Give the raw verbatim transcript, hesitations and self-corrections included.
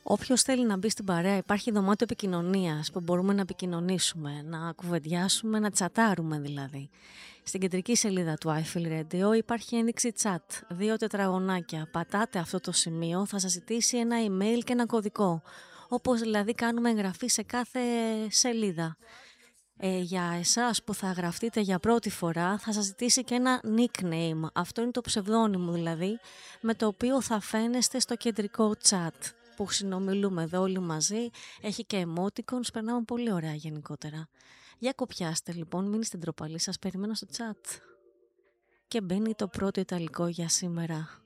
Όποιος θέλει να μπει στην παρέα, υπάρχει δωμάτιο επικοινωνίας που μπορούμε να επικοινωνήσουμε, να κουβεντιάσουμε, να τσατάρουμε δηλαδή. Στην κεντρική σελίδα του iFeel Radio υπάρχει ένδειξη chat, δύο τετραγωνάκια. Πατάτε αυτό το σημείο, θα σας ζητήσει ένα email και ένα κωδικό. Όπως δηλαδή κάνουμε εγγραφή σε κάθε σελίδα. Ε, για εσάς που θα γραφτείτε για πρώτη φορά θα σας ζητήσει και ένα nickname. Αυτό είναι το ψευδόνυμο δηλαδή, με το οποίο θα φαίνεστε στο κεντρικό chat που συνομιλούμε εδώ όλοι μαζί. Έχει και emoticons, περνάμε πολύ ωραία γενικότερα. Για κοπιάστε λοιπόν, μην είστε ντροπαλοί, σας περιμένω στο chat. Και μπαίνει το πρώτο ιταλικό για σήμερα.